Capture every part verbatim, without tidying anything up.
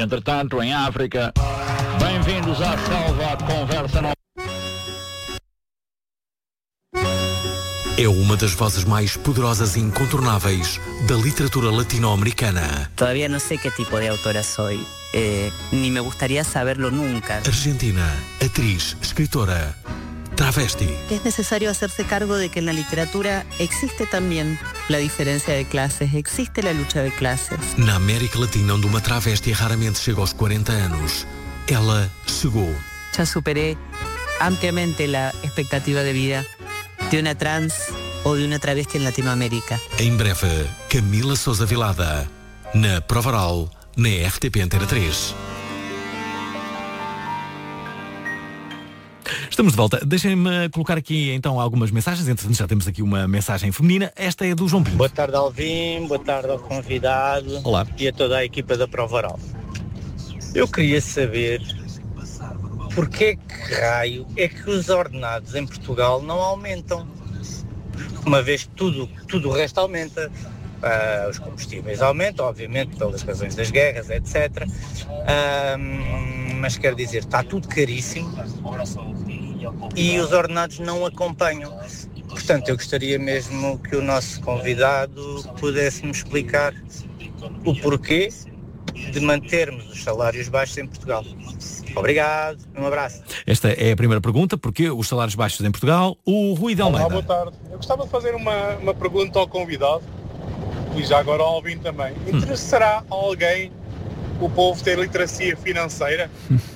Entretanto, em África, bem-vindos à selva, conversa não... É uma das vozes mais poderosas e incontornáveis da literatura latino-americana. Todavía no sé qué tipo de autora soy, eh, ni me gustaría saberlo nunca. Argentina, atriz, escritora, travesti. Es necesario hacerse cargo de que en la literatura existe también la diferencia de clases, existe la lucha de clases. Na América Latina, onde uma travesti raramente chega aos quarenta anos, ela chegou. Ya superé ampliamente la expectativa de vida de una trans o de una travesti en Latinoamérica. Em breve, Camila Sousa Vilada, na Provaral, na R T P Antena três. Estamos de volta. Deixem-me colocar aqui então algumas mensagens. Entretanto, já temos aqui uma mensagem feminina. Esta é do João Pinto. Boa tarde, Alvim. Boa tarde ao convidado. Olá. E a toda a equipa da Provaral. Eu queria saber porque que raio é que os ordenados em Portugal não aumentam, uma vez que tudo, tudo o resto aumenta. Uh, os combustíveis aumentam, obviamente, pelas razões das guerras, etcétera. Uh, mas quero dizer, está tudo caríssimo e os ordenados não acompanham. Portanto, eu gostaria mesmo que o nosso convidado pudesse me explicar o porquê de mantermos os salários baixos em Portugal. Obrigado, um abraço. Esta é a primeira pergunta, porquê os salários baixos em Portugal? O Rui de Almeida. Olá, boa tarde. Eu gostava de fazer uma, uma pergunta ao convidado e já agora ao Alvin também. Hum. Interessará a alguém o povo ter literacia financeira?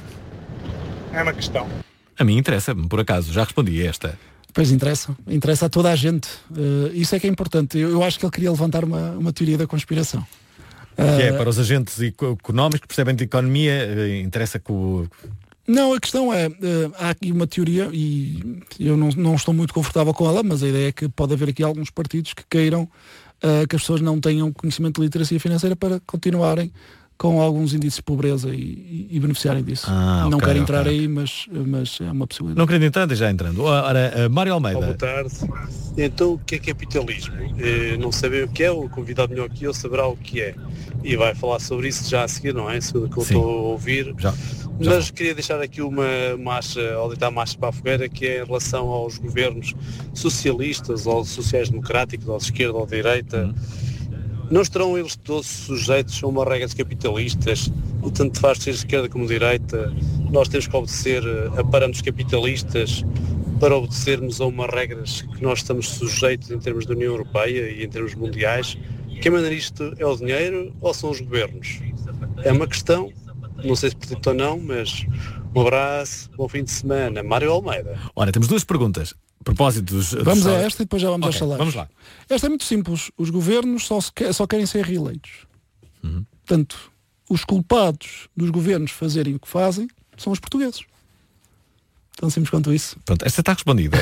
É uma questão. A mim interessa-me, por acaso, já respondi a esta. Pois interessa, interessa a toda a gente. Uh, isso é que é importante. Eu, eu acho que ele queria levantar uma, uma teoria da conspiração. Que é para os agentes económicos que percebem de economia, interessa que o... Não, a questão é, uh, há aqui uma teoria e eu não, não estou muito confortável com ela, mas a ideia é que pode haver aqui alguns partidos que queiram uh, que as pessoas não tenham conhecimento de literacia financeira para continuarem com alguns índices de pobreza e, e, e beneficiarem disso. Ah, não okay, quero entrar okay. aí, mas, mas é uma possibilidade. Não querendo entrar, já entrando. Ora, uh, Mário Almeida. Boa tarde. Então, o que é capitalismo? Eh, não sabem o que é, o convidado melhor que eu saberá o que é. E vai falar sobre isso já a seguir, não é? Segundo o que eu estou a ouvir. Já. Já. Mas queria deixar aqui uma marcha, ou deitar marcha para a fogueira, que é em relação aos governos socialistas, ou sociais-democráticos, ou de esquerda ou de direita. Hum. Não estarão eles todos sujeitos a uma regra de capitalistas, e tanto faz ser de esquerda como de direita, nós temos que obedecer a parâmetros capitalistas para obedecermos a umas regras que nós estamos sujeitos em termos da União Europeia e em termos mundiais. Quem manda isto é o dinheiro ou são os governos? É uma questão, não sei se pertinente ou não, mas um abraço, bom fim de semana. Mário Almeida. Ora, temos duas perguntas. Propósito dos, dos vamos salários. a esta e depois já vamos okay, aos salários. Vamos lá. Esta é muito simples. Os governos só, se quer, só querem ser reeleitos. Uhum. Portanto, os culpados dos governos fazerem o que fazem são os portugueses. Tão simples quanto isso. Pronto, esta está respondida.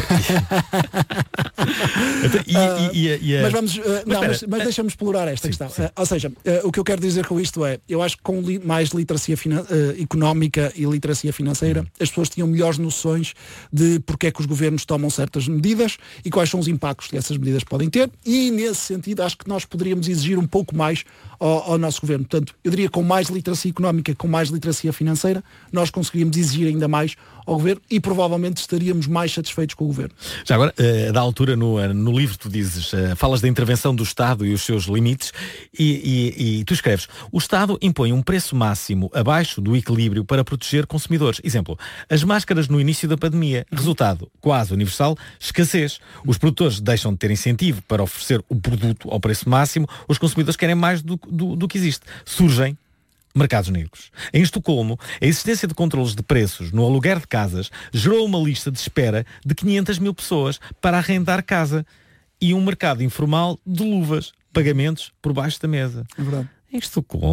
Então, e, uh, e, e, e, mas vamos, uh, mas não, espera, mas, mas deixa-me explorar esta sim, questão. sim. Uh, ou seja, uh, o que eu quero dizer com isto é, eu acho que com li- mais literacia finan- uh, económica e literacia financeira, hum. as pessoas tinham melhores noções de porque é que os governos tomam certas medidas e quais são os impactos que essas medidas podem ter, e nesse sentido acho que nós poderíamos exigir um pouco mais ao, ao nosso governo. Portanto, eu diria que com mais literacia económica, com mais literacia financeira, nós conseguiríamos exigir ainda mais ao governo e provavelmente estaríamos mais satisfeitos com o governo. Já agora, uh, da altura no, no livro tu dizes, uh, falas da intervenção do Estado e os seus limites e, e, e tu escreves, o Estado impõe um preço máximo abaixo do equilíbrio para proteger consumidores. Exemplo, as máscaras no início da pandemia. Resultado, quase universal, escassez. Os produtores deixam de ter incentivo para oferecer o produto ao preço máximo, os consumidores querem mais do, do, do que existe. Surgem mercados negros. Em Estocolmo, a existência de controlos de preços no aluguer de casas gerou uma lista de espera de quinhentas mil pessoas para arrendar casa e um mercado informal de luvas, pagamentos por baixo da mesa. É verdade. Em Estocolmo,